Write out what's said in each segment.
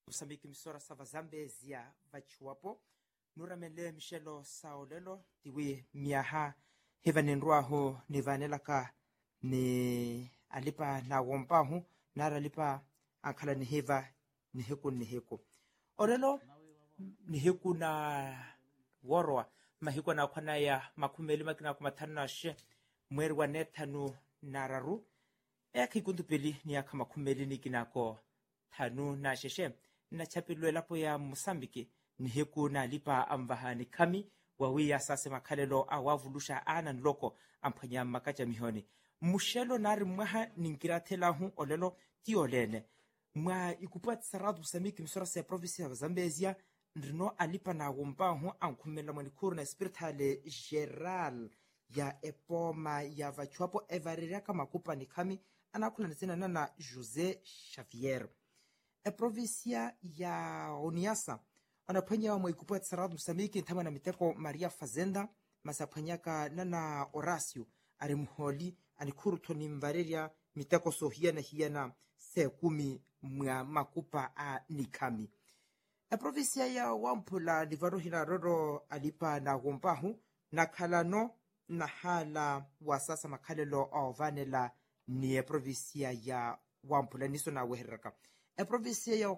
Mosambiki misora sa vazambezia vachuapo nuramele Michelo Saolelo tiwi miaha hevanenruaho ni vanelaka ni alipa na wompahu nara lipa ankhala ni heva ni heku orelo ni heku na worwa mahiko na kwana ya makumeli makina kumatana she mweri wa netanu nararu kikundu pili ni aka makumeli ni kinako tanu na sheshe na chapilwe lapo ya Mosambiki ni heku na lipa amvahani kami wawi ya sase makalelo awavulusha ana nloko ampanya makacha mihoni mushelo nari mwaha ninkiratela hu olelo tiolene mwa ikupat saradu Mosambiki misora se province ya Zambezia ndino alipa na wompa hu ankumela mwanikuru na spiritale geral ya epoma ya vachuapo evareria kama kupa ni kami anakula nisena na Jose Xavier provincia ya Oniasa anapanya wa ikupat saradu Mosambiki ntama na miteko Maria Fazenda masapanyaka nana Horacio arimholi anikuru toni mvareria miteko sohia na hiana se 10 mwa makupa a nikami provincia ya Wampula livaro hilaroro alipa na gompahu na kalano na hala wa sasa makalelo avanela ni provincia ya Wampula niso na weheraka provincia ya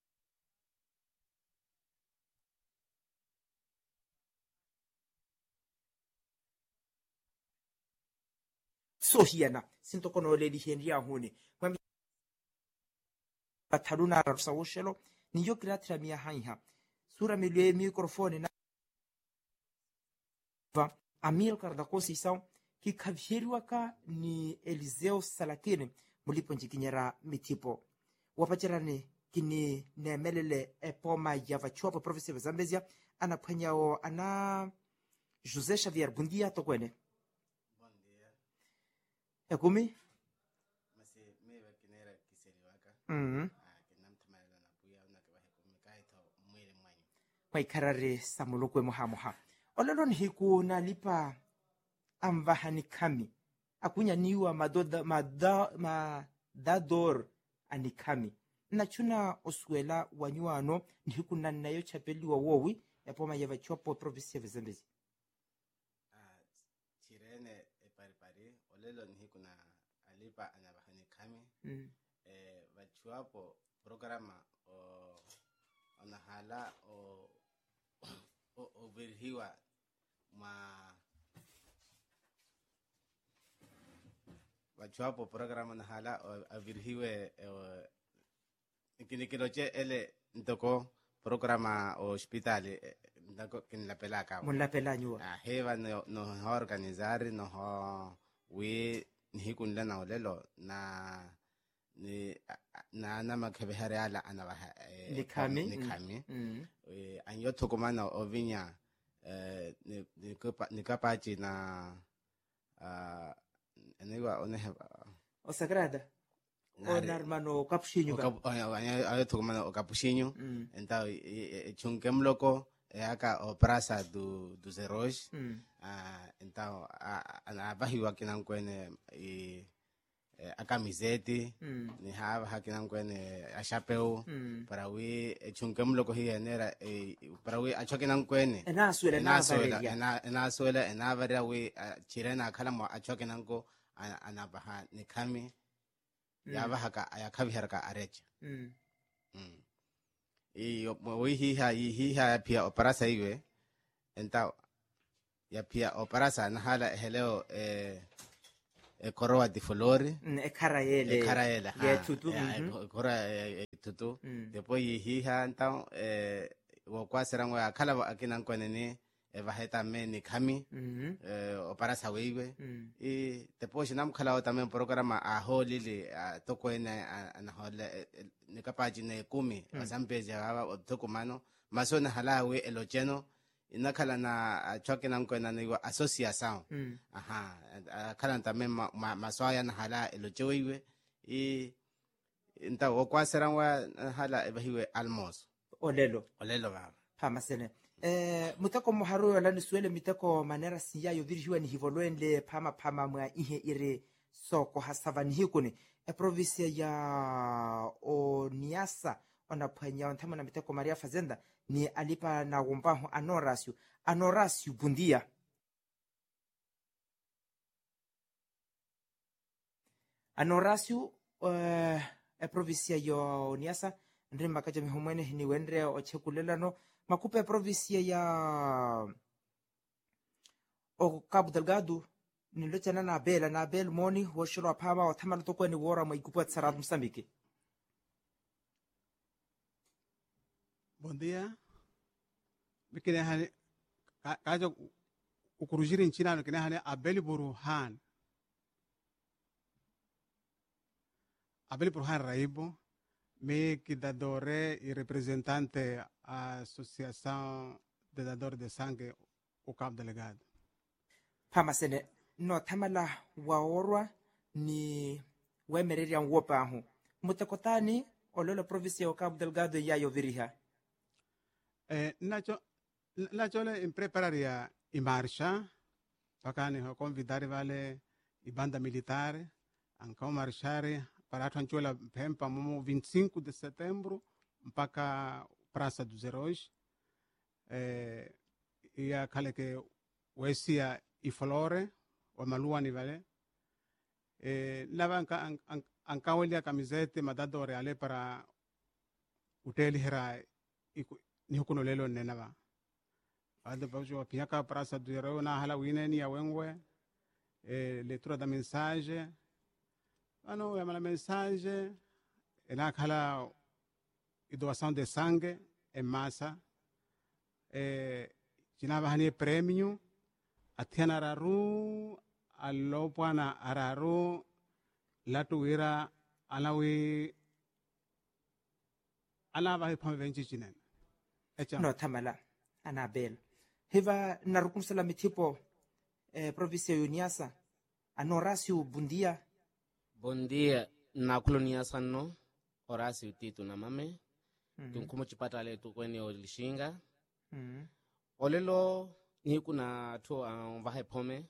sohiana sintokono leli henria huni kwami pataluna rasawoshelo niyo kreatira mia haiha sura milwe mikrofoni na Amil Kardakosi sao ki kavhiriwaka ni Eliseo Salakini mulipo njikinyera mitipo wapachirani kini nemelele epoma ya vachuapo province ya Zambezia anapanyao ana Jose Xavier bundia tokwene Bom dia. ekumi Masi meva kinera kiseriwaka. Kinamtumaila na buya una kibahe kumikaito mwili mwanyu. maikarare samulukwe mohamoha olelo nihiku nalipa amvahani kami akunya niwa madador anikami nachuna oswela wanyuano nihiku nanayo chapeliwa wowi epoma ya vachuapo province ya Zambezia Chirene paripari olelo nihi kuna alipa anabahani kami. Vachuapo programa o onahala o virhiwa vachuapo programa nahala o virhiwe kinikiloche ele ntoko programa hospitali ndako kinlapela ka mulapela nyua heva no organizar no we nihikunla na olelo na makebehare ala anabaha nikami anyo tokomana ovinya nikapachi na eniwa oneheba osagrada onarmano capuchinho ayo tokomana o capuchinho então chunquemloko aka o praça do Zeros então a bahiwa kinankwene a camisete ni hava hakinankwene a chapéu para we chunquemloko hienera para we achokinankwene na suela na varia we chirena kalamo achokinanko anabaha nikami yava haka ayakaviharaka arecha we hiha pia operasa iwe então ya pia operasa na hala heleo coroa de flore carayela ya tutu cora tutu depois hiha então wakwasirangwa akala akinankwene vaheta meni kami operasa weiwe depois namkhala também programa a holile tokoene na hole nikapaji ne 10 Zambezia baba tokomano masona halawe elocheno inakhala na choke namkwena ni association khala também maswaya na hala elochewe nta wakwasirangwa hala ebahiwe almost olelo baba pamasene muteko moharu yala nisuele miteko manera siya yodirhiwa ni hivolwende pama mwa ihe ire soko hasavani hikuni province ya Oniasa onapwanya ontamo na miteko Maria Fazenda ni alipa na gumbaho Anorasio bundia Anorasio provincia yo Niassa ndri makaja mihomwene ni wendre ochekulelano makupe provincia ya o Cabo Delgado ni lochana na Abel moni woshiro apama othamana tokweni wora maikupa tsarad Moçambique. Bom dia. Bikine hani kaja ukurujiri nchina kine hani Abel Burhan Raibo me que dadore e representante a Associação de Dadores de Sangue o Cabo Delgado. Pamasene no tamala waorwa ni wemereria wopa ahu mutakotani ololo provincia o Cabo Delgado ya yoviriha. Nacho le prepararia e marcha pakani ho convidare vale i banda militare anca marchare para tranchola pempa momo 25 de setembro mpaka Praça dos Heróis e a kale que wesia i flore o maluani vale lava anca welia camisete madadore ale para uteli hera ni hukuno lelo nenava ade bajo piaka Praça dos Heróis na hala wineni ya wengwe leitura da mensagem ano é uma mensagem na aquela doação de sangue em massa jinava hani prêmio atiana araru alopana araru latuira alawi alava hipam venchi chinen no tamala Anabel hiva narukunsala mitipo província ya Niassa Anorasio bundia. Bom dia, na colonia Sanno, Horácio Tito na mame, tunkumo chipata le tu kwenye olishinga. Olelo ni kuna tu vahe pome.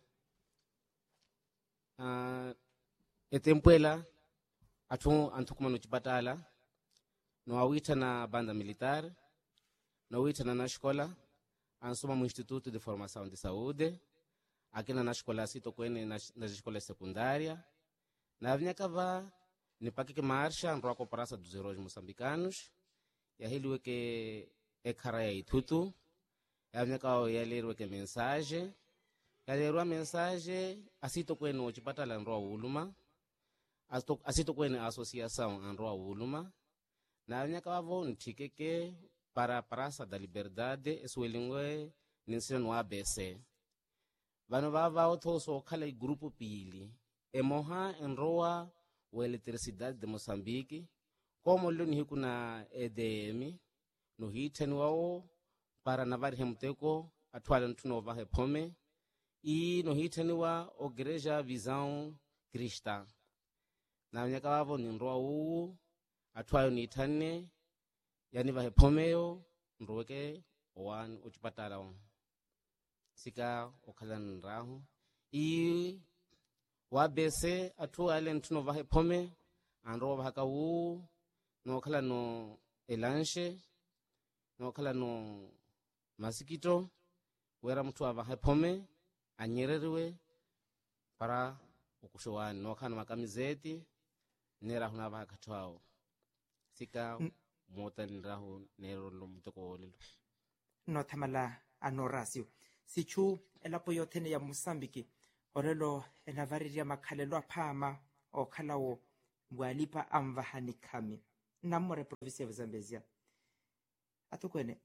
Etempuela atu antukuma no chipatala. No awita na banda militar, no awita na escola, ansoma mu Instituto de Formação de Saúde, aqui na escola sito kwenye nas escolas secundária. Na vinha cava ni pakike marcha nroako Praça dos Heróis moçambicanos ya hili que é cara ya itutu ya vinha cava ya leru que mensagem ya leru a mensagem asito kwenu chipata la nroa uluma asito kwenu associação nroa uluma na vinha cava vo ntikeke para Praça da Liberdade eswelingwe ninsino no ABC vano vava othoso khala grupo pili emoha enroa o eletricidade de Moçambique como leo ni kuna EDM no hitani wao para navari hemteko atwala ntuno vahe pome e no hitani wa ogreja visão cristã na nyaka wavo ni nroa u atwayo ni itane yani vahe pomeo nroke owan uchipatala sika okhala nrahu e wabese atu ale ntuno vahe pome anro vahaka wu no khala no elanche no khala no masikito wera mtu avahe pome anyereriwe para ukushowani no khala makamizeti nera huna vahaka twao sika mota nrahu nero lo mtoko lelo no tamala Anorasio sichu elapo yotene ya Moçambique orelo enavariria makhalelo aphama okhalawo walipa amvahani kami namore provincia ya Zambezia atokwene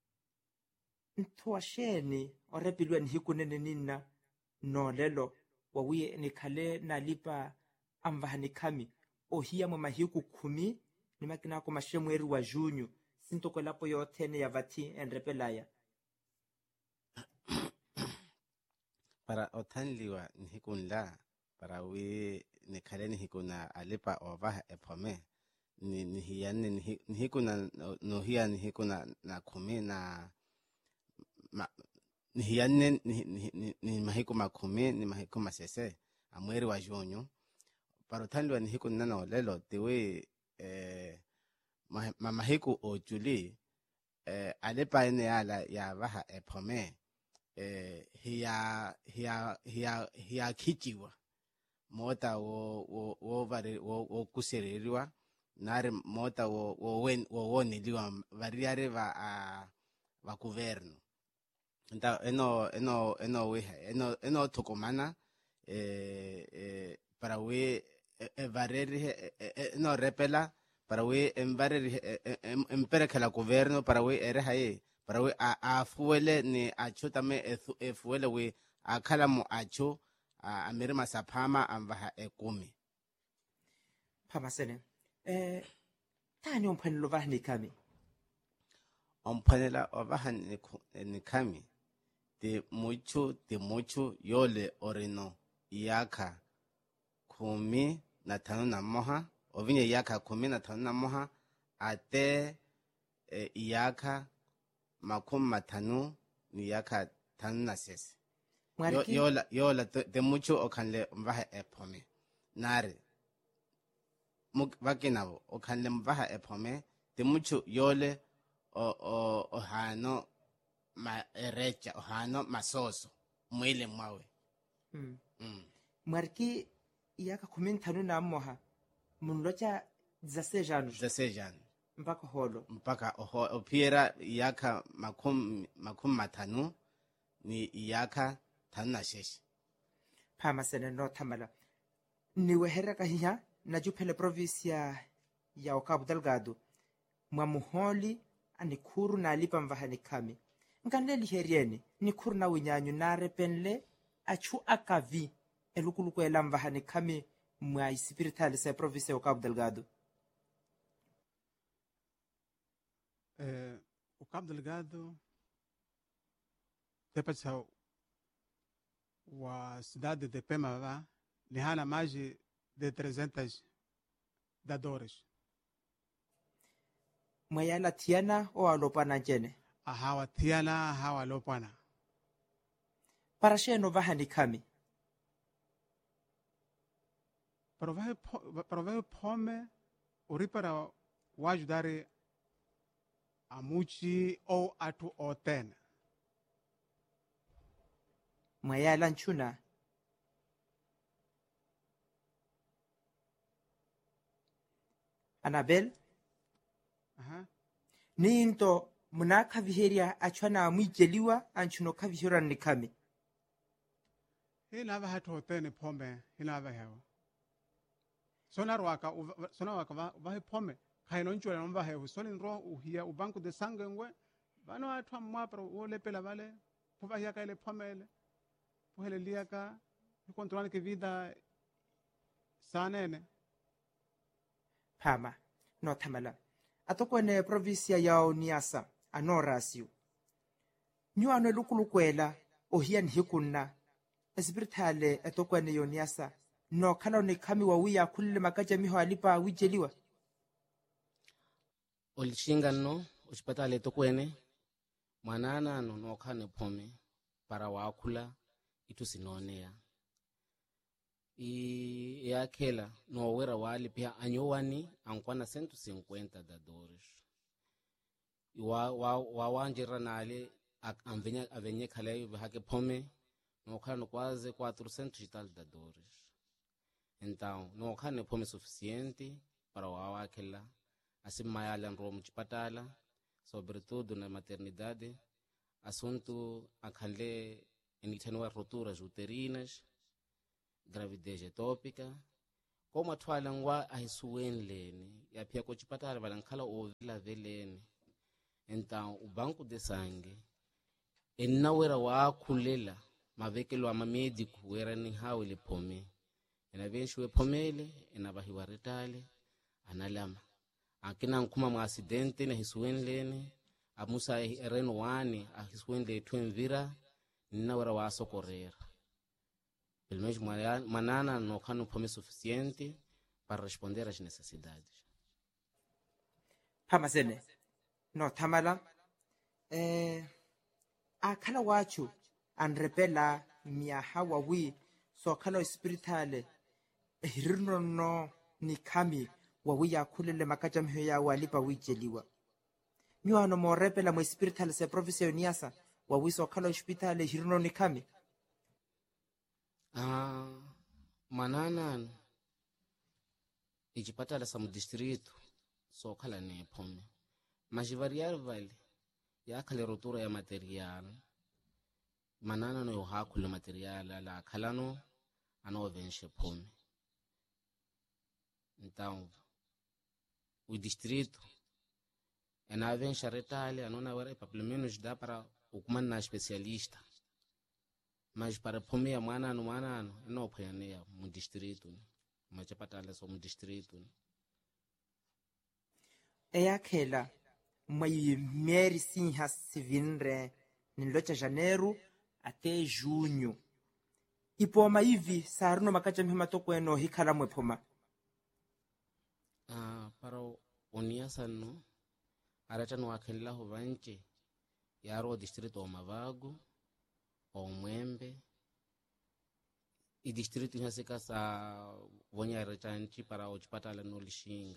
ntwasheni orepilwe nhikunene nina no lelo wawiye nikhale nalipa amvahani kami ohia mo mahiku 10 ni makina ko mashemweri wa junyo sintokwelapo yotene ya vati enrepelaya para otanliwa nhikunla para we nikhale nhikuna alipa ovaha epome nihiyanne nhikuna nohiya nhikuna na khumi na nihiyanne ni mahiku makhumi ni mahiku masese amweri wa junyo para otanliwa nhikuna no lelo tiwe mamahiku o Julie alepa ene ala ya baha epome hiya kichiwa mota wo vare wo kusereriwa nare mota wo woneliwa variare va governo nta eno tokomana para we vareri no repela para we emperekela governo para we haye para we afuele ni acho tame efuele we akhala mo acho amere masaphama amvaha ekumi phama sene tani umphanelo vahni kami omphanela ovaha nikami de mucho yole orino yaka 15 moha ovinye yaka 15 moha ate yaka 50 ni yaka 56 yola de mucho okanle mvaha epome nare vakinavo okanle mvaha epome de mucho yole o hano ma erecha o hano masoso mwile mwawe mwariki yaka 15 moha munlocha 16 mpaka holo mpaka opiera yaka 50 ni yaka 56 phama sene no thamala niwe heraka hiya na juphele province ya Cabo Delgado mwamuholi anikhuru na alipa mvahani kami nkaneli heriene nikhuru na winyanyu nare penle achu akavi elukulukwela mvahani kami mwa espiritual sa province ya Cabo Delgado o Cabo Delgado depois a cidade de Pemava hana mais de 300 dadores mwayala tiana o alopana njene hawa tiana hawa lopana para sheno vahani kami para pome ori para o ajudar a muchi ou atu oten mwayala nchuna Anabel ninto munaka viheria achwana mwijeliwa anchuno kavihira nikami hina hatu oten pome hina hewa sona waka va pome kaino nchwa na mba hewa soni nro uhia ubanku de sangue ngwe vano atwa mwapra ole pela vale puva hiaka ile pome ile puhele liaka kontrolani ke vida sanene phama no thamala atokwene provincia ya Niassa anorasiu nyuano lukulukwela ohian hikunna espirituale atokwene yo Niassa no khala ne khami wa wiya khulle makaja miho alipa wijeliwa olishinga no hospitali tokwene mwanana no khane phome para wakula itusinonea yakhela no wera wali pia anyowani ankwana 150 dadores wa wanjira nale avenye khale hake phome no khana quase 400 tal dadores então no khane phome suficiente para wakhela asimayala nro mchipatala sobretudo na maternidade assunto akhanle enithenwa roturas uterinas gravidez etópica como athwala ngwa ahisuweni leni yaphia ko chipatala valankhala ovila veleni então o banco de sangue enawera wa khulela mavekelo ama medico wera ni hawile phome ena venshwe phomele ena bahiwa retale analama akina nkhuma ma accidente na hisuweni leni amusa ereno wani ahisuweni le twemvira ninawera wa socorrer pelo menos manana no khano phome suficiente para responder às necessidades phama sene no thamala akhala wachu anrepela miaha wawi so khala espirituale hirino no ni khami wawiya khulele makajamho ya walipa wijeliwa nyuano morepela mwe spiritual se province yoniasa wawiso khala hospital hirino nikami manana ijipatala sa mudistrito so khala ne phome majivarial vale ya khale rotura ya material manana no hakhule material ala khalano ano venshe phome então o distrito ena vensha retale anona wera pelo menos dá para o comando especialista mas para phome ya mwana no phayane mu distrito machapatala so mu distrito eyakhela mai meri sinha sivinre nilocha janeiro até junho ipoma hivi sarino makajamho matokweno hikhala mwephoma para uniasa no arata no akhela ho vanche yaro distrito o Mavago o Mwembe i distrito nhaseka sa vonya retanchi para ochipatala no Lishinga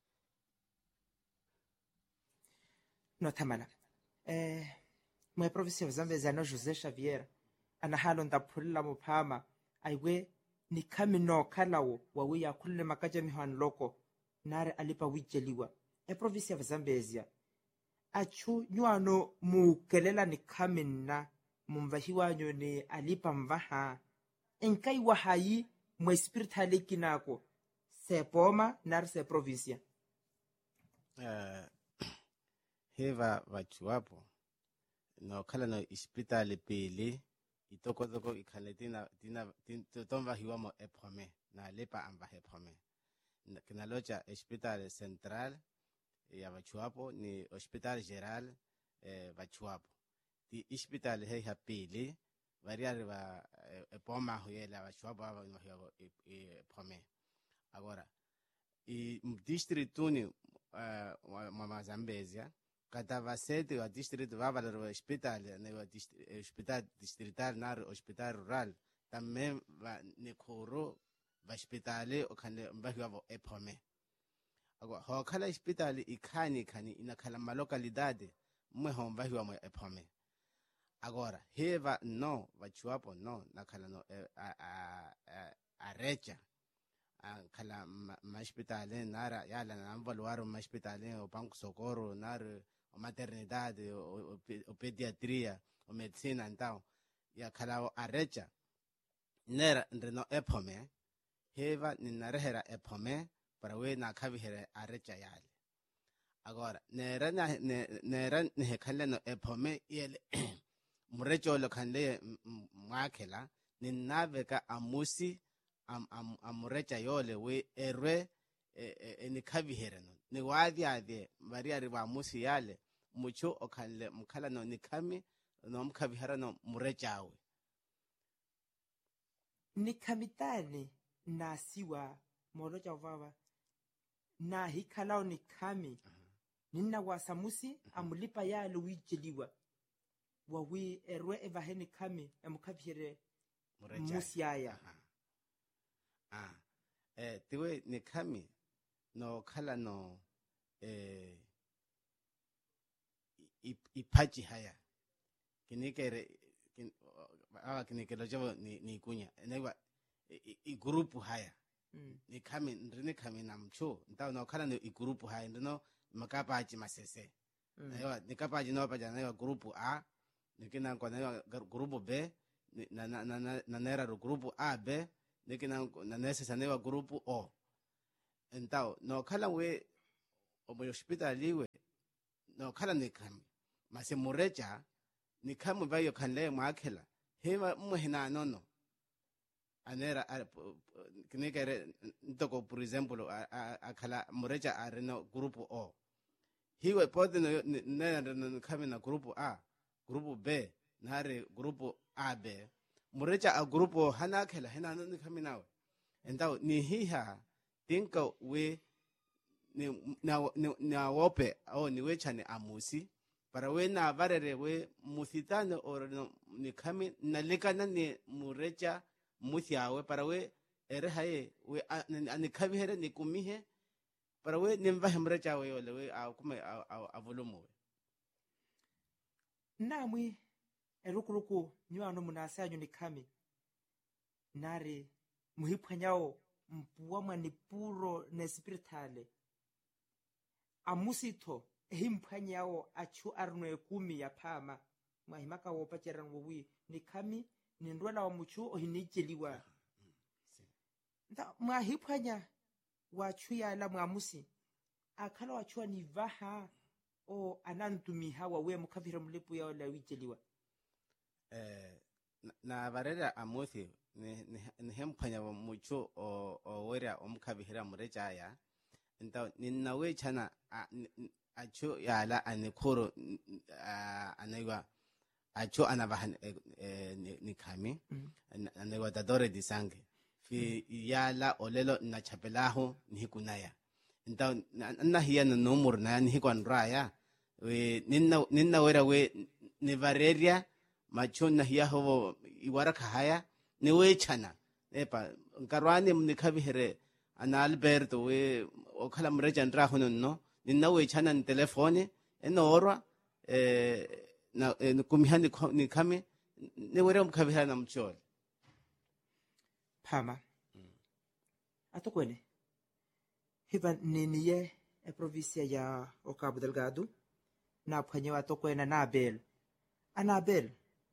no thamala mwe province ya Zambezi no José Xavier anahalo ndaphulila muphama aiwe nikhami no khalawo wawiya khulele makajamho anloko nare alipa wijeliwa province ya Zambezi achu nyuano mukelela nikhami na mumvahiwanyo ni alipa mvaha enkai wahayi mwe spiritual kinako sepoma nare se province heva vachuapo no khala no hospital pele itokozoko ikhale tina tomba hiwamo ephome na lepa amba ephome kinalocha hospital central ya vachuapo ni hospital general vachuapo ti hospital he hapele variare va epoma hoyela vachuapo ava no hiwa ephome agora i distrito ni mama Zambezia kada vasete wa distrito va valero hospital ne wa hospital distrital na hospital rural tamem va nikhoro va hospital o khane mbahiwa ephome agora ho khala hospital ikhani ina khala ma localidade mwe ho mbahiwa mo ephome agora heva no vachuapo no na khala no arecha khala ma hospital nara yala na mvalwaro ma hospital o banco socorro nara o maternidade o pediatria o medicina então ya khala arecha nera ndino ephome heva ninarehera ephome para we na khavihere arecha yale agora nera ne khala no ephome yele murecho lo khanle mwakhela ninaveka amusi amurecha yole we erwe enikhavihere no ni wadhiadhe variari va musi yale mucho okhanle mkhala no nikhami no mkhavihara no murechawe nikhamitane nasiwa molocha vava na hikhalao nikhami nina wasamusi amulipa yale wijeliwa wawi erwe evahe nikhami emukhavihire musi aya tiwe nikhami no khala no ipachi haya kinikere kinikelo jabo ni kunya newa i grupu haya nikhami ndrikhami namcho ntaw no khala no i grupu haya ndino makapachi masese newa nikapachi no paja newa grupu A nikina kwa newa grupu B na nera grupu A B nikina na nese newa grupu O então no khala we o hospital liwe no khala nikhami mase murecha nikhami bayo khanle mwakhela heva muhina nono anera kinikere ntoko por example akhala murecha areno grupo O hiwe pode no nikhami na grupo A grupo B nare grupo A B murecha a grupo hanakhela hina nikhami nawe então ni hiha tinka we na wope au ni wechane amusi para we na varere we musitano or ni kami na lekana ni murecha musiawe para we ere haye we ani kavihere ni kumihe para we nimvahe mrecha we ole we akume avulumu we namwi elukuluku nywano munasanyu ni kami nari muhiphwanyawo mpuwa mwanipuro nespirituale amusitho ehimphwanyawo achu arno ekumi ya phama mwahimaka wopa cheran wowi ni kami nindwala wa muchu ohinicheliwa nda mwahiphwanya wachu yala mwamusi akhala wachu anivaha o anantumiha wawe mukavira mulipu ya ola wicheliwa na varera amothi ni hemphanya mucho o wera omkhavihira murechaya nta ninnawe chana acho yala anikhoro anaiwa acho anavahan nikhami anaiwa dadore disange fi yala olelo na chapelaho nihikunaya nta nahiya no murna nihikwanraya we ninna wera we nivareria macho nahiya ho iwaraka haya ni we chana epa nkarwane mnikhavihere ana Alberto we okhala mreja ndra hono no ninna we chana ni telefone enorwa na kumihani ni kame ni wera mkhavihera na mchole phama atokwene hiva niniye provincia ya o Cabo Delgado na phwanyewa atokwena na Abel Anabel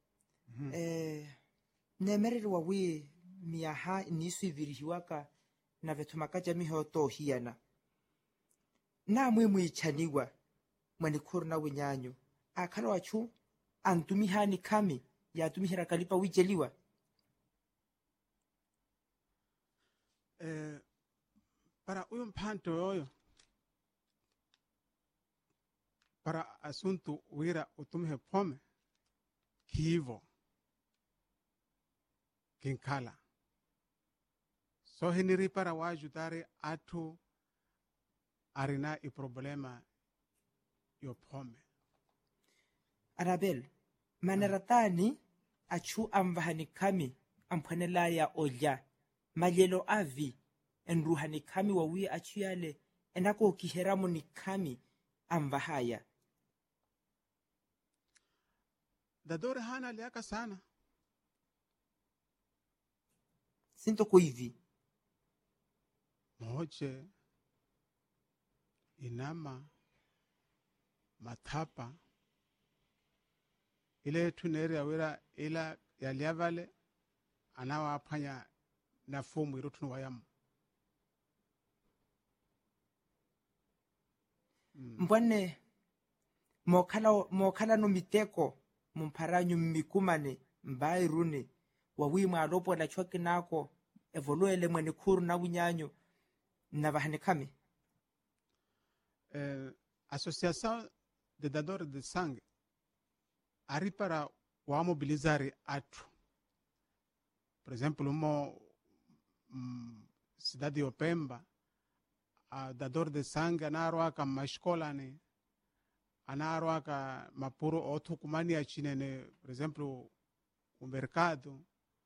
nemereri wawi miaha nisu ivirihiwaka na vetumaka jamiho to hiana na mwichaniwa mwanikhuru na winyanyo akhala wachu antumihani kami yatumihira kalipa wicheliwa para uyo mphanto yoyo para asunto wira utumihe phome kivo kinkhala so hiniri para wajudare atu arina i problema yo phome Anabel maneratani achu amvahani kami amphwanela ya olya malelo avi enruhani kami wawi achu yale enako kiheramu ni kami amvahaya dadore hana liaka sana sinto kuivi moche inama mathapa ile tuneri awira ila yaliavale anawa aphanya na fomu irotunu wayamu mbwane mokhala no miteko mumpharanyu mmikumane mbairune wawimwe alopo la chwaki nako evoluele mwene khuru na winyanyo na vahane kami Associação de Dadores de Sangue ari para wa mobilizare atu por exemplo cidade de Opemba a dador de sangue anarwaka maskolane anarwaka mapuro otukumani ya chinene por exemplo o mercado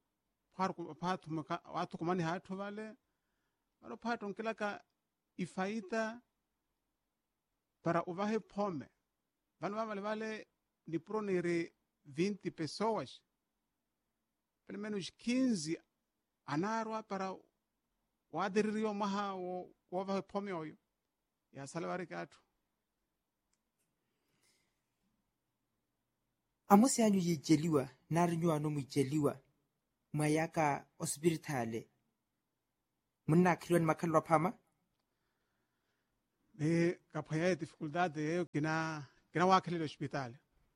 watu kumani hatu vale walo pato nkilaka ifaita para uvahe phome vanu vale ni pronere 20 pessoas pelo menos 15 anarwa para wadiririo maha wavahe phome oyo ya salawari katu amusi anyu yijeliwa narinyu anu mwijeliwa mwayaka hospitale muna kiliwa ni makalwa pama kaphaya dificuldade eu kina wakili hospitali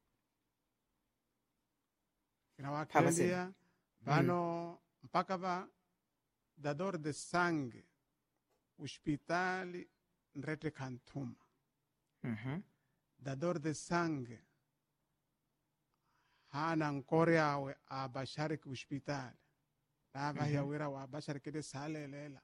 kina wakili vano mpaka va dador de sangue hospitali nrete Kantuma dador de sangue hana nkore awe a bashariki hospitali lava yawira wa bashariki de salelela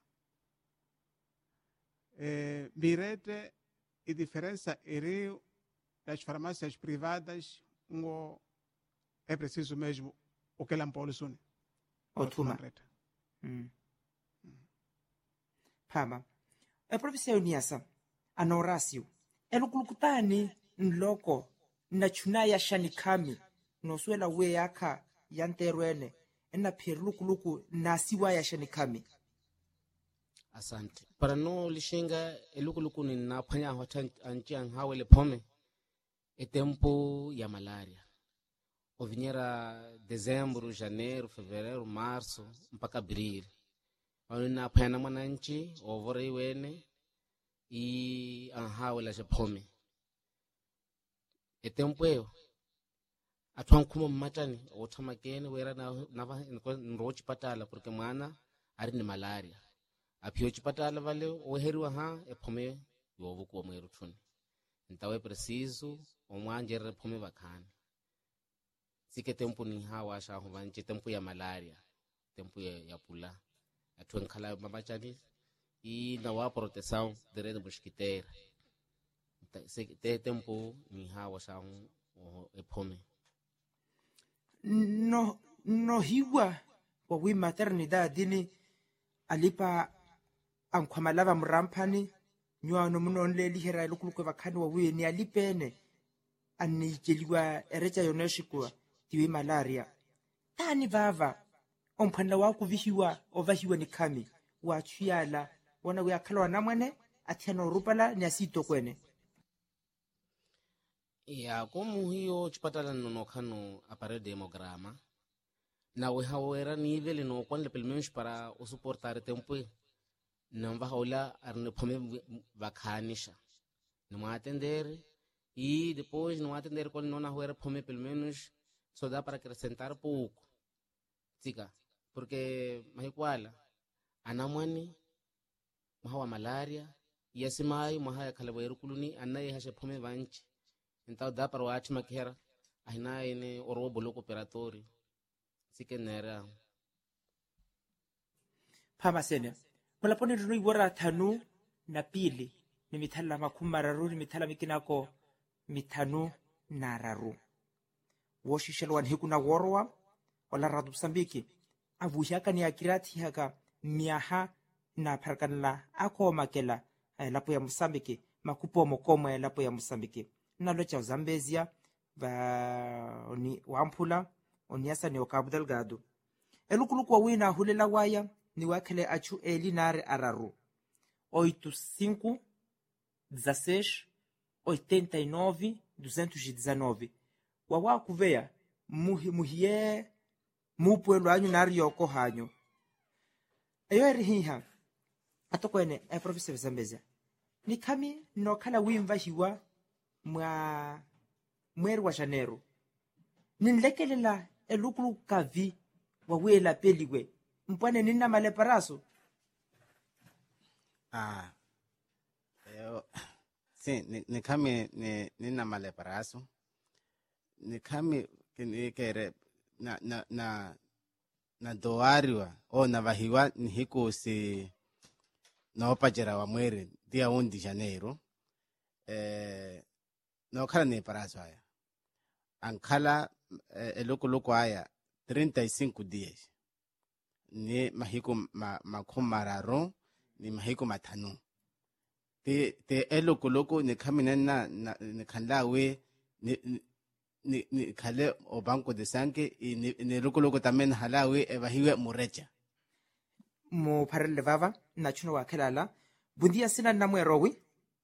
mirete e diferença iri das farmácias privadas é preciso mesmo o que lampolo sune otuma pama a profissão niasa anorasio elukulukutani nloko na chuna ya shanikami nosuela we yaka yanterwene ena pierlukuluku nasiwa ya shanikami. Asante. Para no lishinga elukuluku ni napanya hota anchiang hawele pome e tempo ya malaria. Ovinhera dezembro, janeiro, fevereiro, março, mpaka abril. Oni napanya na mwananchi ovore iwene i anhawela japome. E tempo eo atuan kuma matani otamakene wera na nrochi patala porque mwana ari ni malaria. Apio chipatala vale oheriwa ha e pome yovu kwa mweru tuni. Ntawe preciso omwanjere pome vakana. Sike tempo ni hawa asha huvanche tempo ya malaria, tempo ya pula. Atuan kala mamachani i na wa proteção de mosquiteira. Sike tempo ni hawa asha e pome. No hiwa kwa wi maternidade ni alipa ankhwamalava mrampani nywa no muno nle lihera lokuluko vakhani wa wi ni alipene anijeliwa erecha yoneshikwa tiwi malaria tani vava omphanda wa kuvihiwa ovahiwa ni khami wa chiyala wana we akhalwa namwene athiano rupala ni asito kwene. Ya como hiyo chipatala no khano apare demograma na we hawera nível no quando pelo menos para o suportar tempo não vai olhar arne pome vacanisha não atender e depois não atender quando não houver pome pelo menos só dá para acrescentar pouco tika porque mais igual anamwani mahawa malaria e assim mais mahaya kalaweiru kuluni anai hashe pome vanchi então dá para o atima quer aina ene oro bloco operatório sike nera Pamasene malapone rui wara thanu na pili ni mithala makumararu ni mithala mikinako mithanu nararu woshishelwan hikuna worwa wala radu Msambiki avuhaka ni akirati haka miaha na parkanla ako makela lapo ya Msambiki makupo mokomo lapo ya Msambiki nalo cha Zambezia oni wampula oniasa ni Cabo Delgado elukuluku wa wina hulela waya ni wakele achu elinare araru 85 16 89 219 wawa kuveya muhiye mupwelo anyu nari yoko hanyo eyo erihiha atokwene professor Zambezia ni kami no kala wimva hiwa mweri wa Janeiro ninlekelela elukulu kavi wawela peliwe mpwane nina maleparaso sí ni kami nina maleparaso ni kami kere na doariwa o na vahiwa ni hiku si na opajera wa mweri dia 1 de janeiro no kala ni paraso haya ankala eloko haya 35 dias ni mahiko makumararo ni mahiko matano te eloko ni kamina ni kandawe ni kale o banco de sangue ni loko también halawe evahiwe murecha mo parele vava na chuno wa kelala bundia sina na mwerowi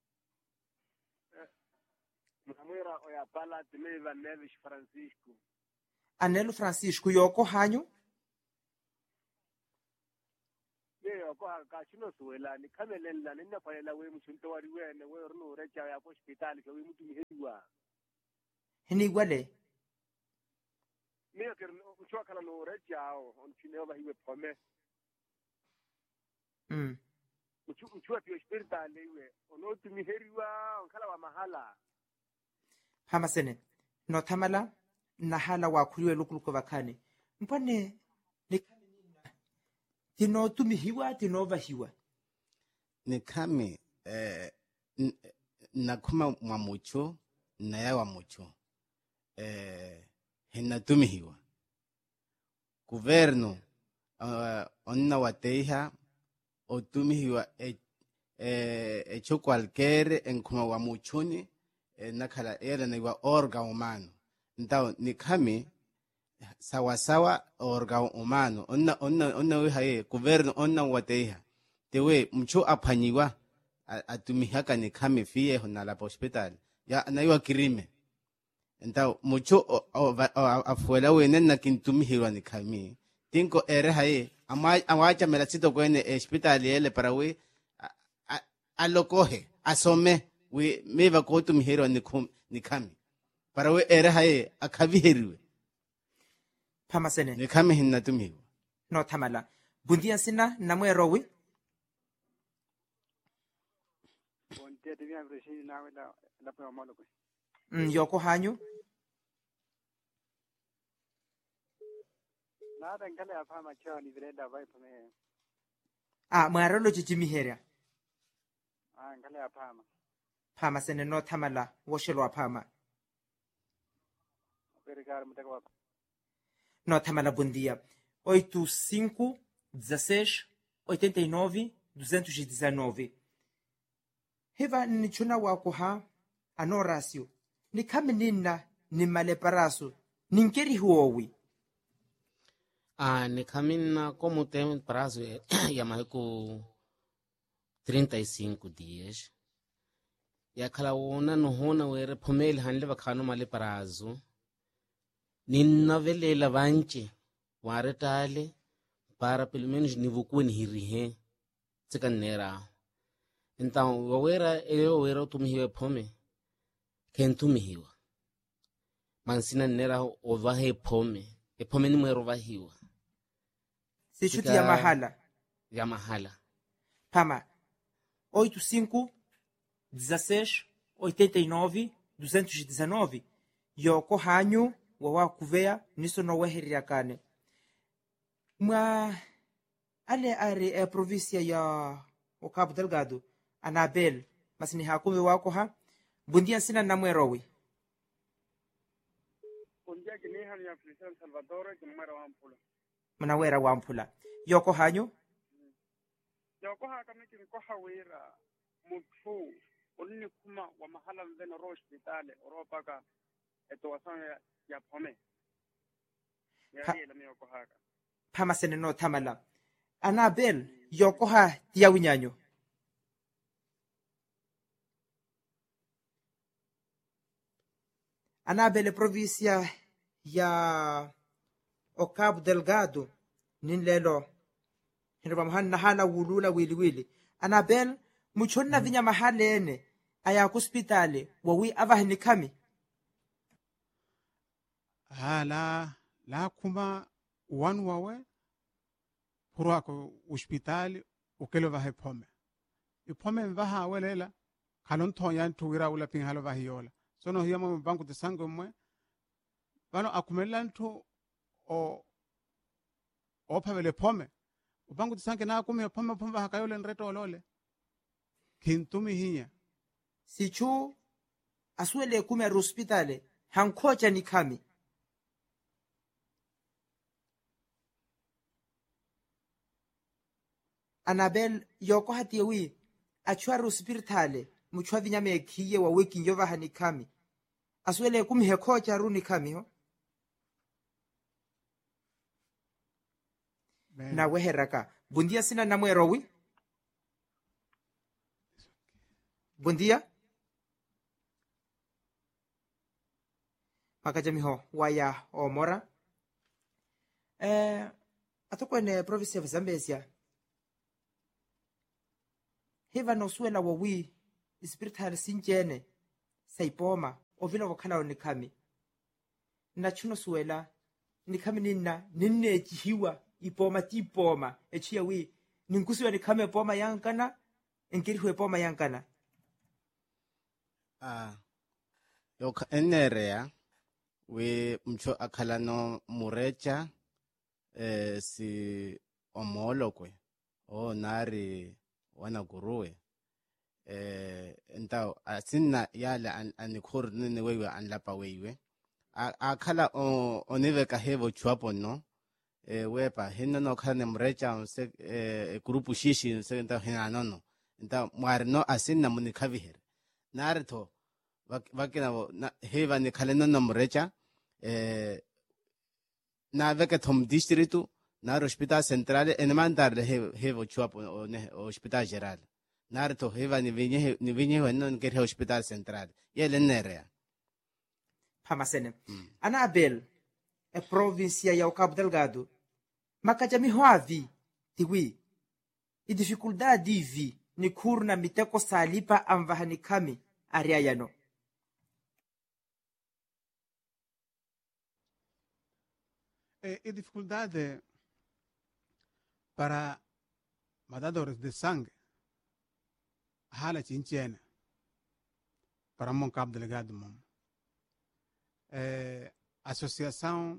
Namwera oya pala Dileva Neves Francisco Anelo Francisco yoko hanyo Yo ka chino suela ni kamelela ni napalela we mchunto wari wene we rno recha ya hospital ke we mutu hediwa hini wale me ke mchwa kana no recha on chine ba hiwe pome mchwa pio hospital lewe ono tu hediwa on kala wa mahala Hamasene no tamala na hala wa kuliwe lukuluko vakane mpone ni tino tumihiwa tino vahiwa ni kami na kuma mwamucho na yawa mucho hina tumihiwa governo onna wateha o tumihiwa hecho cualquier en como wa muchuni nakhala era ni wa organ humano ntao ni kami sawa organ humano onna we haye governo onna wateha tewe mchu aphanyiwa atumihaka ni kami fie hona la hospital ya naiwa kirime ntao muchu afuela wene na kintumihirwa ni kami tinko ere haye amacha melasito kwene hospital yele para we alokohe asome we meva kotumihirwa ni kami para we ere haye akavihiriwe Pamasene. ni kami hinna tumihiwa No tamala. Bundia sina namwe rowi. Bonte de bien resi na la pa malo ko. Yoko hanyu. Na dan kale afa ma chaw ni vreda vai pame. Maralo jijimiheria. Kale afa ma. Pamasene no tamala. Woshelo apama. Perigar mutaka. No tamala bundia. 85 16 89 219. Heva nichuna wako ha anorasio. Ni kame nina ni maleparaso. Ninkeri huowi. Ni kamina como tem prazo ya mahiko 35 dias. Ya kala wona no hona were pomel hanle vakano male prazo. Ninna velela vanche waretale para pelo menos nivukuni hirihe tsika nera. Então wawera wera tumihiwe pome kentumihiwa. Mansina nera ovahe pome. Pome ni mwero vahiwa. Si chuti ya mahala. Ya mahala. Pama. 85 16 89 219. Yoko hanyu wawa kuvea niso no weheria kane. Ale are província ya o Cabo Delgado, Anabel, mas ni hakume wako ha. Bundia sina namwerowi. Bundia kini hali ya San Salvador kimara wampula. Manawera wampula. Yoko hanyu? Yoko ha kama kinko hawira mutu unni kuma wa mahala mvena ro hospitale Europa ka eto wasanga ya pome. Ya ile mi yoko haka. Pama sene no tamala. Anabel, yoko ha tia winyanyo. Anabel província ya o Cabo Delgado ninlelo. Hinaba mahanna hala wulula wili. Anabel muchonna vinya mahalene aya hospitale wawi avahni kami. La kuma wanu wawe purwa ko hospitali ukelo vahe pome. Ipome vaha welela kalon tonyan tuwira ula ping halo vahiyola. Sono hiyamo banku de sango mwe bano akumelanto o pavele pome. Banku de sange na akume pome vaha kayole nreto olole. Kintumi hiya. Sichu asuele kume hospitale hankocha ni kami. Anabel yoko hatiyewi achwa hospitale muchwa vinyame kiye wa wiki njova hanikami. Asuele kumhe kocha runi kami ho. Na weheraka. Bundia sina namwerowi? Bundia? Makajamiho waya omora. Atokwene province of Zambezia. Heva no suela wawi spiritual sinjene saipoma ovila wakala onikami. Nachuno suela nikami ninne jihiwa ipoma tipoma echia wi ninkusiwa nikame poma yankana enkirihwe poma yankana. Yoka enerea we mcho akala no murecha si omolokwe o nari wana guruwe entao asinna yala anikhur nene wewe anlapa wewe akhala oneve kahevo chwapo no wepa hinno no khane mrecha se grupu shishi se entao hinanono nta mwari no asin na muni khaviher nare tho vakina na heva ni khaleno no mrecha na veke thom distritu na hospital central enmandar hevo chuapo hospital geral nare tho heva ni vinye no ke hospital central yele nere Pamasene ana abel e província ya Cabo Delgado makajami hoavi tiwi i dificuldade vi ni kurna miteko salipa amvahani kami ariayano e dificuldade para matadores de sangue hala chinchena para mon Cabo Delgado mom associação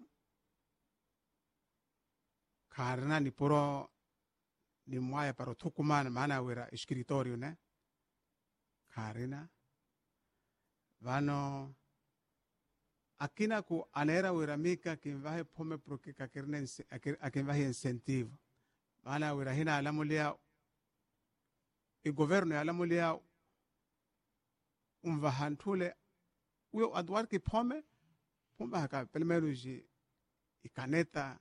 karna ni poro ni mwaya para tukumana maana wera escritório né karina vano akina ku anera wera mika kimvahe pome porque kakerne akimvahe incentivo maana wera hina alamulia e governo alamulia vahantule uyo adwar ki pome haka pelo menos e caneta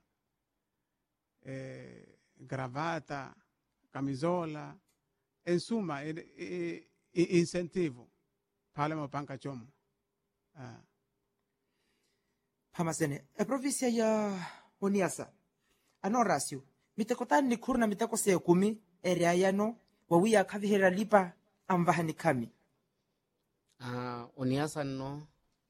gravata, camisola, em suma, incentivo para o panca chomo. Pamasene, a província ya Oniasa, ano Horácio, mitekotani ni kurna miteko se kumi, eriayano, wawia kavihera lipa amvahani kami. Oniasa no,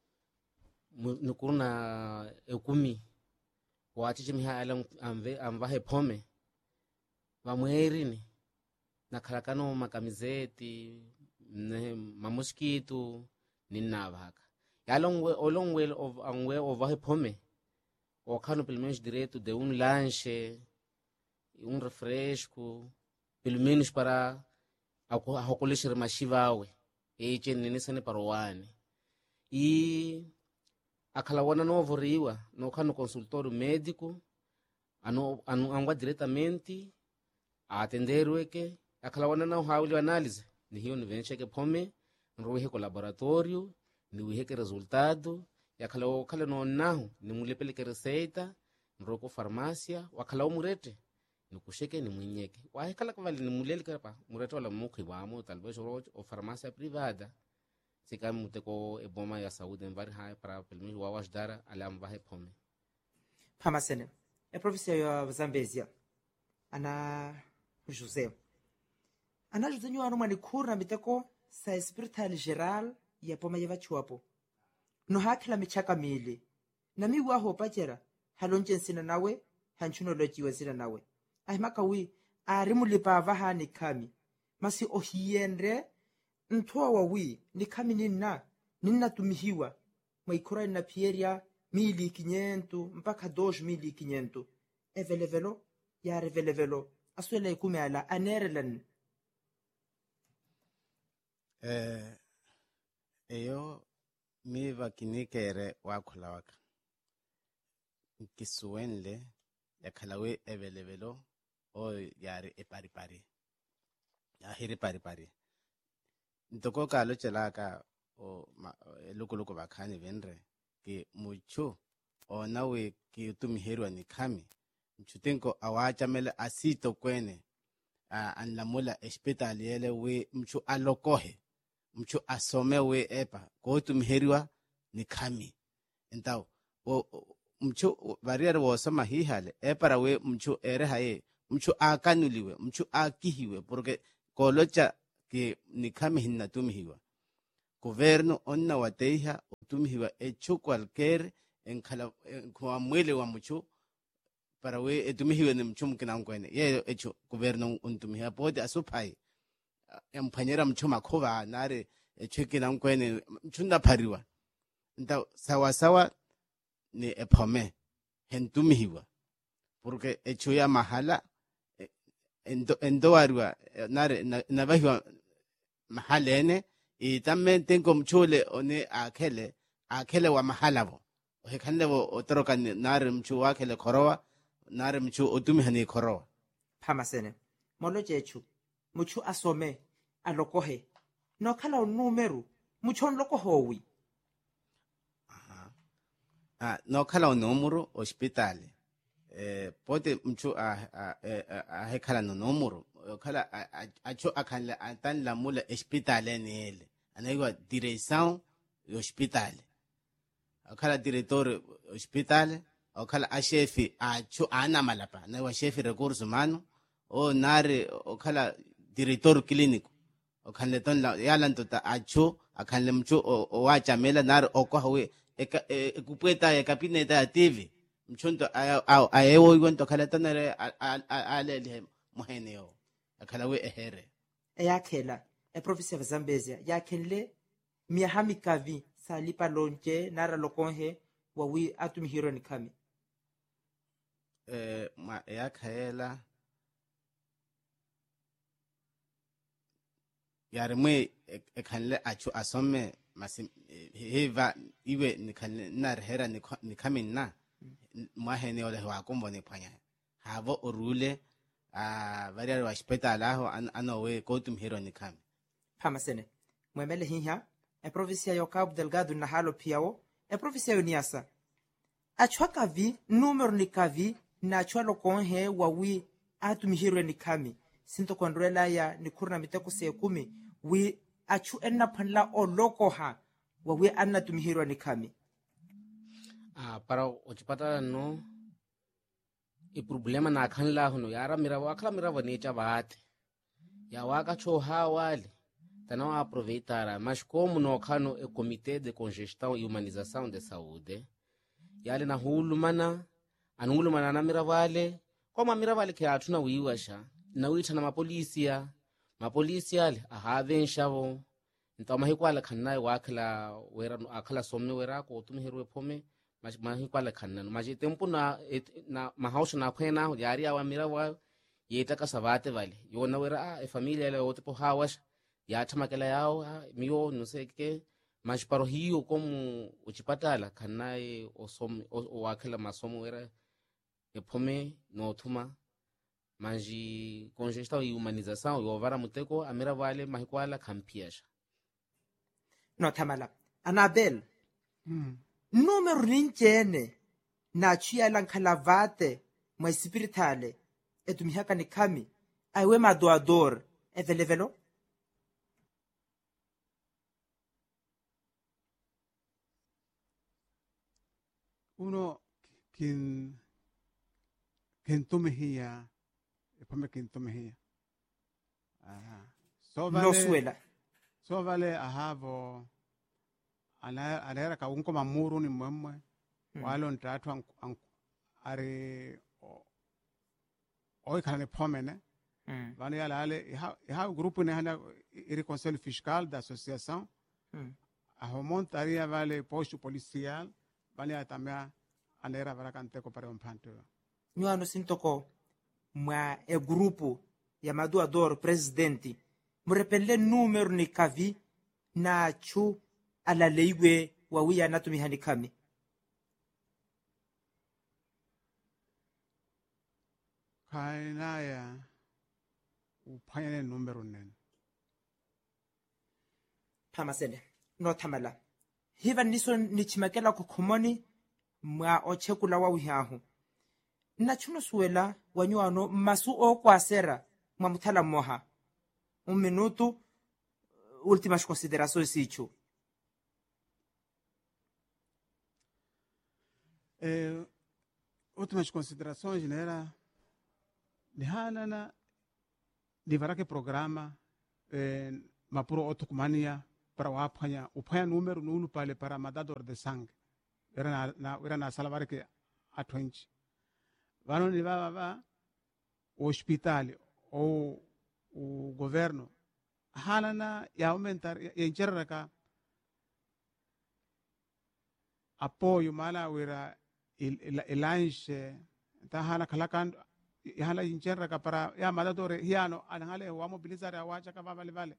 nukurna ekumi. Wachichi miha alam amvahe pome vamwerini na khalakano makamizeti mamuskitu ninavaka olongwe of angwe ovahe pome okhano pelo menos direito de lanche refresco pelo menos para acolher machivawe nene para o ano e akalawana no voriwa no kano consultório médico angwa diretamente a atenderwe ke akalawana na hauli análise ni hiyo ni venche ke pome nrohe ko laboratório ni wihe ke resultado yakalawo kala no nahu ni mulepele ke receita nroko farmácia wakalawo murete ni kusheke ni mwenyeke wa kala kavali ni mulele kapa murete wala mukhi wamo talvez o farmácia privada se cai muito com a bomba e a saúde em vários raios para pelo menos o ajudar a lá vai pome. Pamasene, é professor ya Zambezia, ana José. Ana José nyo anu mani kurna miteko sa hospital geral ya poma yeva chuapo. No hakila michaka mili. Na mi waho pachera halonje nsina nawe hanchuno loji wazira nawe. Ahimaka wi arimulipa vahani kami. Masi ohiendre ntoa wawi ni kami nina tumihiwa maikura na pieria 1500 mpaka 2500 evelevelo ya revelevelo aswele ikume ala anerelan eyo mi vakinikere wakhula waka kisuwenle yakhalawe evelevelo o yari eparipari yahiri paripari ntoko ka lo tselaka o loko bakhani venre ke mucho ona we ke tumiherwa ni khami mchutenko awachamele asito kwene anlamula hospital yele we mchu alokohe mchu asome we epa ko tumiherwa ni khami entaw mchu barriere wo soma hihale epara we mchu ere haye mchu akanuliwe mchu akihiwe porque kolocha que ni kami hinna tumihiwa governo onna wateha tumihiwa hecho cualquier en kwa mwele wa mucho para we tumihiwa ni mchum kina ngwene ye hecho governo untumihiwa pode asupai empanyera mchuma khova nare hecho kina ngwene mchunda pariwa nta sawa ni epome hentumihiwa porque hecho ya mahala endowariwa nare nabahiwa mahalene también tengo mchule one akele wa mahalavo hekanlevo otoroka nare mchu akele korowa nare mchu otumi hani korowa Pamasene molo jechu muchu asome alokohe no khala o numero muchon loko howi no khala o numero hospital pote mchu a he khala no numero khala acho akhanle atan la mula hospital enele anaiwa direção hospital akhala diretor hospital akhala a chefe acho ana malapa na wa chefe recursos humanos o nare akhala diretor clínico akhanle ton la yalan tota acho akhanle mchu o wacha mela nare okwawe ekupeta ekapineta TV mchonto ayewo igonto khala tanare alele muheneo akhala we ehere yakhela professor Zambezia yakhenle miyahami kavi salipa lonje nara lokonhe wawi atumi hero ni kami ma yakhela yarmwe ekhanle achu asome masim heva iwe nikhanle narhera nikhamina mahene ole wa kombone phanya havo orule variare wa hospital aho anowe kotum hero nikhami pamasene mwemele hiha provincia yo Cabo Delgado na halo piao provincia yo Niassa achwa kavi numero ni kavi na achwa lokonhe wawi atumi hero nikhami sinto kondrela ya nikurna miteko se 10 wi achu enna phanla o loko ha wawi anna tumi hero nikhami para ochipata no e problema na khanla hono yara mira wakhala mira vanecha vate ya waka cho hawali tana aproveitar mas como no khano e comitê de congestão e humanização de saúde yale na hulumana anulumana na mira vale como mira vale ke atuna wiwasha na witha na mapolisi yale ahave nshavo ntama hikwala khanna wakhala wera akhala somme wera ko tumherwe phome mahi kwala khanna maji tempo na mahausha na khwena yari awa mira wa yeta ka savate vale yona wera e familia le otepo hawash ya thamakela yao miyo nuseke maji paro hiyo como uchipatala khanna e osom wakhala masomo wera e phome no thuma maji congestão e humanização yo vara muteko amira vale mahi kwala khampiasha no thamala Anabel numero rinchene na chia lankhalavate mwa spiritale etumihaka ni kami aiwe madoador evelevelo uno quien tumehia epome quien tumehia no suela so vale ahavo anera ka unko mamuru ni mwemwe walo ntatu are oi kana pomene vale ale ha grupo ne hana iri conselho fiscal da associação a montaria vale posto policial vale atamia anera vara kanteko para umpanto nyano sintoko mwa e grupo ya madoador presidente murepelle numero ni kavi na chu ala leiwe wawiya natumi hani kami kainaya upayane numero nen pamasene no thamala hiva niso nichimakela kukhomoni mwa ochekula wawihahu na chuno suela wanyuano masu o kwasera mwa muthala moha un minuto últimas considerações Sichu últimas considerações né era de varake programa mapuro otukumania para uphanya número nunu pale para madador de sangue era na sala varake atwenchi vano ni va hospital ou o governo hanana ya aumentar ya encerraka apoio mala wira ilanche ta hana kalakan hala encerraka para ya madadore hiano anhale wa mobilizar awacha ka vale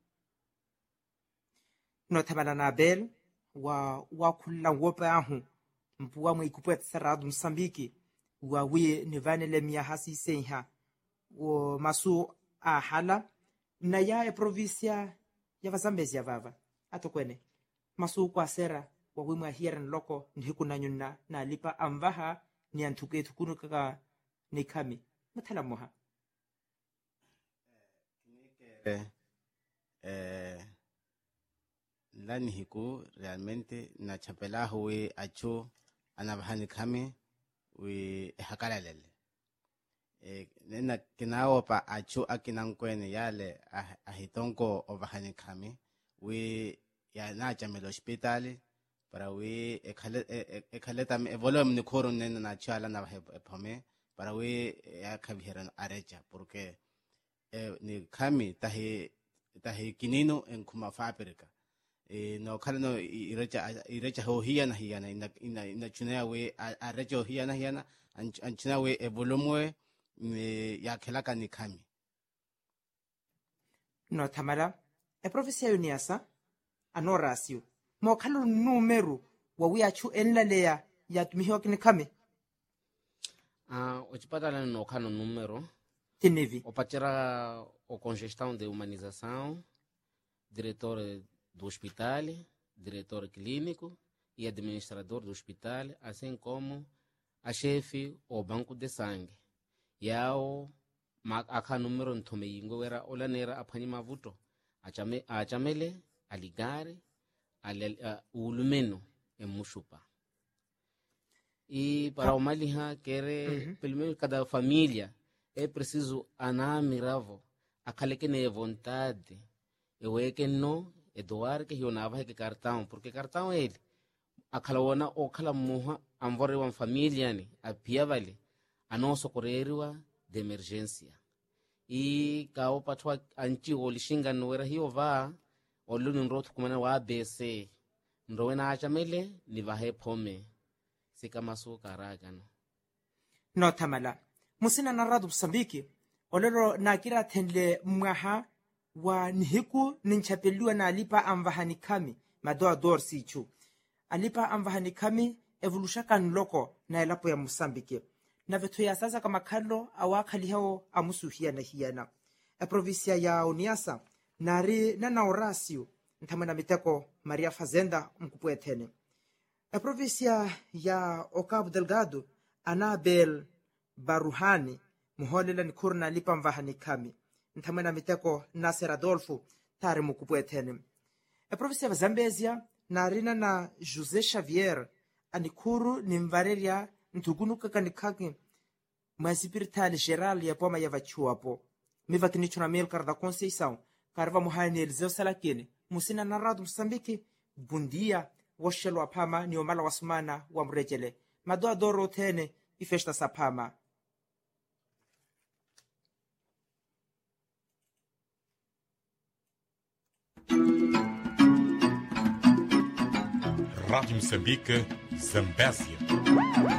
no thabala na bel wa kulla wopa ahu mpuwa mwe kupet saradu Msambiki wa wi nivane le mia hasi senha o masu a hala na ya província ya vazambezia vava atokwene masuku asera wawimwe ahiera nloko ndihikunanyuna na alipa amvaha ni anthuketu kunu kaka ni khami muthala moha lani hiku realmente na chapelaho we acho anabahani khami we hakalalele nena kinao pa acho akinankwene yale ahitonko obahani khami we ya na chamelo hospitali para we ekhaleta volume ni khoro nena na chala na phame para we ya khabihera arecha porque ni khami tahi kinino en kuma fabrika no khala no irecha ho hiya na ina chunea we arecha hiya na anchuna we volume ya khelaka ni khami no thamala província yuniasa anorasio mo khalo número wa we achu enlalea ya tumihiwa kini khami Ochipatala no khano número tinevi opatira o congestão de humanização, diretor do hospital, diretor clínico e administrador do hospital, assim como a chefe o banco de sangue. Yao akha número nthomeingo era olanera aphani mavuto achamele aligare ulumeno emushupa. E para o maliha querer pelo menos cada família é preciso anamiravo akaleke ne vontade eu é que não é doar que eu nava que cartão porque cartão ele akalaona o kala muha amvore wa família ni apia vale ano socorreriwa de emergência e kao patwa anti olishinga no era hiyo va olunu nroto kumana wa ABC ndo wena achamele ni vahe pome sika masuka ragano no thamala musina na radu Msambiki olelo na kira thenle mwaha wa nihiku ninchapeliwa na alipa amvahani kami madoa dor sichu alipa amvahani kami evolushaka nloko na elapo ya Msambiki na vetu ya sasa kama kalo awakali hao amusuhia na hiana província ya Uniasa nari na Horácio nthamana miteko Maria Fazenda mkupwethene província ya Cabo Delgado Anabel Baruhani muholela ni kurna lipa mvahani kami nthamana miteko Nasser Adolfo tare mukupwethene província ya Zambezia narina na José Xavier anikuru ni mvareria ntukunuka kanikaki mwasipirtali geral ya poma ya vachuapo mivakinicho na Melcar da Conceição karva muhani Eliseu Salakini musina na radu Msambiki bundia woshelo apama ni omala wasumana wa mrejele madoa doro tene ifesta sapama Rádio Moçambique, Zambésia.